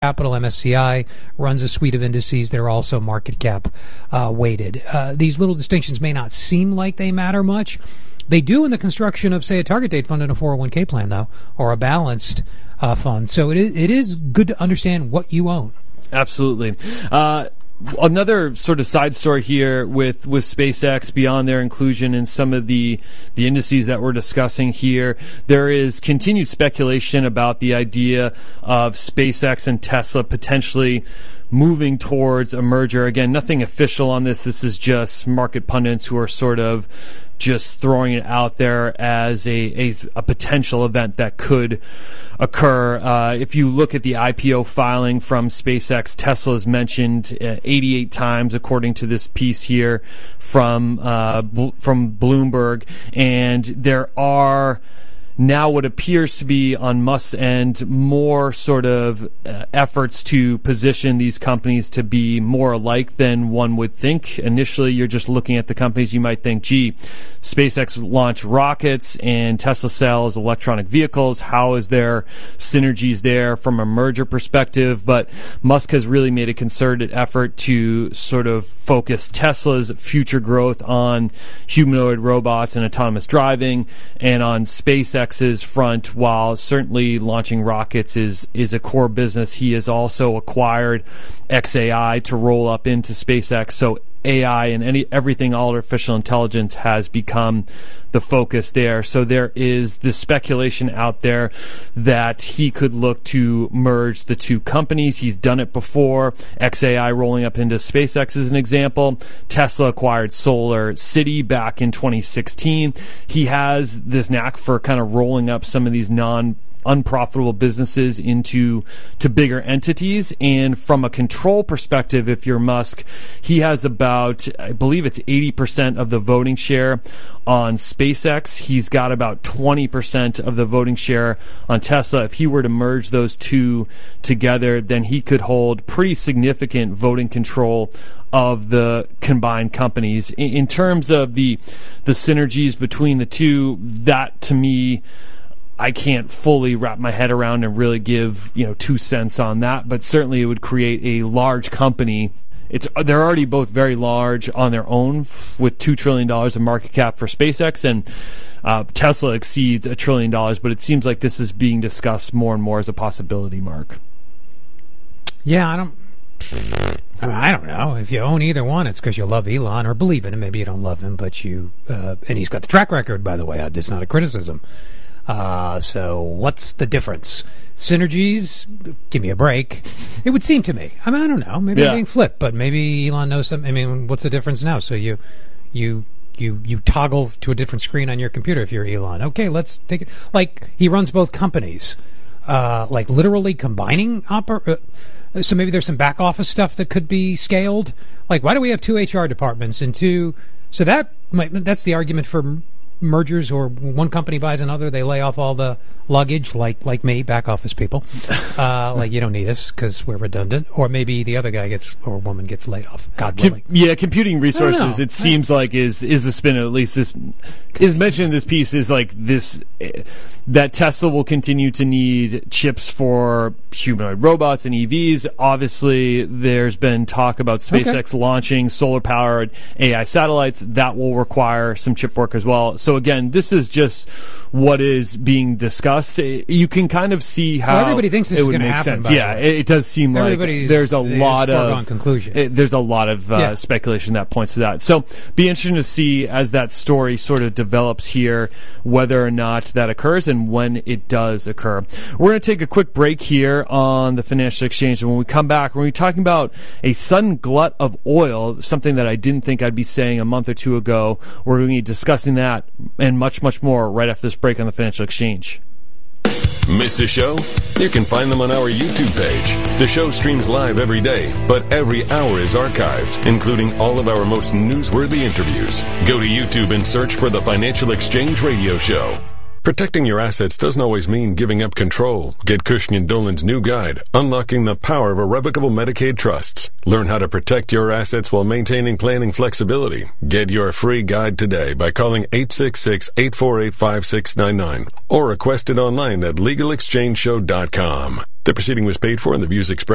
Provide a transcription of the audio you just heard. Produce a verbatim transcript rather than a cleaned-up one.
Capital, M S C I, runs a suite of indices. They're also market cap uh, weighted. Uh, these little distinctions may not seem like they matter much. They do in the construction of, say, a target date fund in a four oh one k plan, though, or a balanced uh, fund. So it is, it is good to understand what you own. Absolutely. Uh, Another sort of side story here with, with SpaceX, beyond their inclusion in some of the, the indices that we're discussing here, there is continued speculation about the idea of SpaceX and Tesla potentially moving towards a merger. Again, nothing official on this. This is just market pundits who are sort of just throwing it out there as a, a, a potential event that could occur. Uh, if you look at the I P O filing from SpaceX, Tesla is mentioned uh, eighty-eight times, according to this piece here from uh, bl- from Bloomberg, and there are now what appears to be on Musk's end more sort of uh, efforts to position these companies to be more alike than one would think. Initially, you're just looking at the companies, you might think, gee, SpaceX launched rockets and Tesla sells electronic vehicles. How is there synergies there from a merger perspective? But Musk has really made a concerted effort to sort of focus Tesla's future growth on humanoid robots and autonomous driving, and on SpaceX front, while certainly launching rockets is is a core business. He has also acquired X A I to roll up into SpaceX. So A I and any everything artificial intelligence has become the focus there. So there is this speculation out there that he could look to merge the two companies. He's done it before. X A I rolling up into SpaceX is an example. Tesla acquired Solar City back in twenty sixteen. He has this knack for kind of rolling up some of these non unprofitable businesses into to bigger entities. And from a control perspective, if you're Musk, he has about, I believe it's eighty percent of the voting share on SpaceX. He's got about twenty percent of the voting share on Tesla. If he were to merge those two together, then he could hold pretty significant voting control of the combined companies. In, in terms of the the synergies between the two, that to me, I can't fully wrap my head around and really give, you know, two cents on that, but certainly it would create a large company. It's they're already both very large on their own, with two trillion dollars of market cap for SpaceX, and uh, Tesla exceeds a trillion dollars, but it seems like this is being discussed more and more as a possibility, Mark. Yeah, I don't I mean, I don't know. If you own either one, it's because you love Elon or believe in him. Maybe you don't love him, but you uh, and he's got the track record, by the way. It's not a criticism. Uh, so what's the difference? Synergies? Give me a break. It would seem to me. I mean, I don't know. Maybe yeah. I'm being flipped, but maybe Elon knows something. I mean, what's the difference now? So you, you, you, you toggle to a different screen on your computer if you're Elon. Okay, let's take it. Like, he runs both companies. Uh, like literally combining oper- uh, so maybe there's some back office stuff that could be scaled. Like, why do we have two H R departments and two? So that might, that's the argument for mergers, or one company buys another, they lay off all the luggage, like like me, back office people. Uh, like, you don't need us because we're redundant. Or maybe the other guy gets, or woman gets laid off. God willing. Com- yeah, computing resources, it seems like, is is the spin, at least this is mentioned in this piece, is like this, that Tesla will continue to need chips for humanoid robots and E Vs. Obviously, there's been talk about SpaceX okay. launching solar-powered A I satellites. That will require some chip work as well. So again, this is just what is being discussed. You can kind of see how well, everybody thinks this it is would make happen. sense. Yeah, it, it does seem like there's a lot of conclusion. It, there's a lot of uh, yeah. speculation that points to that. So, be interesting to see as that story sort of develops here, whether or not that occurs and when it does occur. We're going to take a quick break here on the Financial Exchange, and when we come back, we're going to be talking about a sudden glut of oil, something that I didn't think I'd be saying a month or two ago. We're going to be discussing that and much, much more right after this break on the Financial Exchange. Missed a show? You can find them on our YouTube page. The show streams live every day, but every hour is archived, including all of our most newsworthy interviews. Go to YouTube and search for the Financial Exchange Radio Show. Protecting your assets doesn't always mean giving up control. Get Cushing and Dolan's new guide, Unlocking the Power of Irrevocable Medicaid Trusts. Learn how to protect your assets while maintaining planning flexibility. Get your free guide today by calling eight six six, eight four eight, five six nine nine or request it online at legal exchange show dot com. The proceeding was paid for and the views expressed